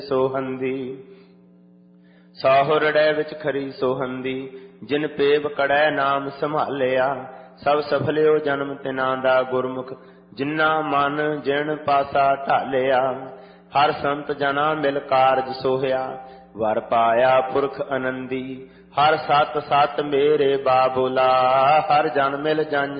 ਸੋਹੰਦੀ। ਸਾਹੁਰੜੈ ਵਿੱਚ ਖਰੀ ਸੋਹੰਦੀ, ਜਿਨ ਪੇਵ ਕੜੈ ਨਾਮ ਸੰਭਾਲਿਆ। ਸਭ ਸਫਲਿਓ ਜਨਮ ਤਿਨਾਂ ਦਾ, ਗੁਰਮੁਖ ਜਿਨਾ ਮਨ ਜਿਣ ਪਾਸਾ ਢਾਲਿਆ। ਹਰ ਸੰਤ ਜਨਾ ਮਿਲ ਕਾਰਜ ਸੋਹਿਆ, ਵਰ ਪਾਇਆ ਪੁਰਖ ਆਨੰਦੀ। ਹਰ ਸਤ ਸਤ ਮੇਰੇ ਬਾਬੁਲਾ, ਹਰ ਜਨ ਮਿਲ ਜਨ